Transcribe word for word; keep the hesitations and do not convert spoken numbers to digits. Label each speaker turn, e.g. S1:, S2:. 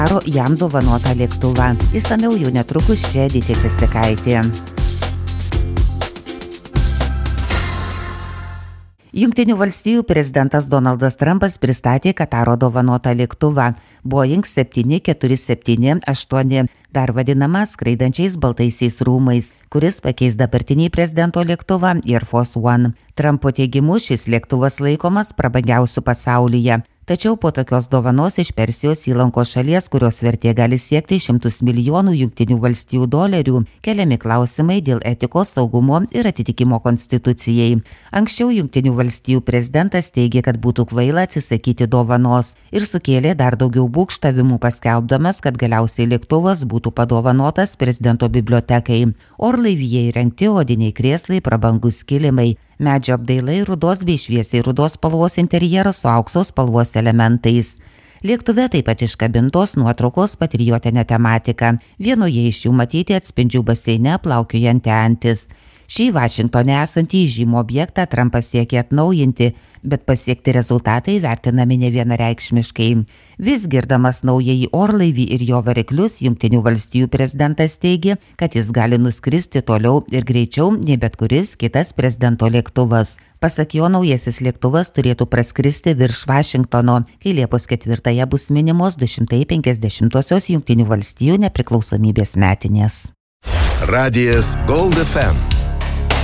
S1: Kataro jam dovanotą lėktuvą. Išsamiau jau netrukus čia Edita Česikaitė. Jungtinių valstijų prezidentas Donaldas Trumpas pristatė Kataro dovanotą lėktuvą Boeing septyni keturi septyni aštuoni, dar vadinamą skraidančiais baltaisiais rūmais, kuris pakeis dabartinį prezidento lėktuvą Air Force One. Trumpo teigimu šis lėktuvas laikomas prabangiausiu pasaulyje. Tačiau po tokios dovanos iš Persijos įlankos šalies, kurios vertė gali siekti šimtus milijonų jungtinių valstijų dolerių, keliami klausimai dėl etikos, saugumo ir atitikimo konstitucijai. Anksčiau jungtinių valstijų prezidentas teigė, kad būtų kvaila atsisakyti dovanos ir sukėlė dar daugiau būgštavimų, paskelbdamas, kad galiausiai lėktuvas būtų padovanotas prezidento bibliotekai. Orlaivyje įrengti odiniai krėslai, prabangus kilimai, medžio apdailai, rudos bei šviesiai rudos spalvos interjeras su aukso spalvos elementais. Lėktuve taip pat iškabintos nuotraukos patriotinė tematika. Vienoje iš jų matyti atspindžių baseine plaukiojanti antis. Šį Vašingtone esantį žymų objektą Trumpas siekia atnaujinti, bet pasiekti rezultatai vertinami nevienareikšmiškai. Vis girdamas naująjį orlaivį ir jo variklius, Jungtinių valstijų prezidentas teigia, kad jis gali nuskristi toliau ir greičiau nei bet kuris kitas prezidento lėktuvas. Pasak jo, naujasis lėktuvas turėtų praskristi virš Vašingtono, kai Liepos ketvirtąją bus minimos du šimtai penkiasdešimtosios Jungtinių valstijų nepriklausomybės metinės.
S2: Radijas Gold F M.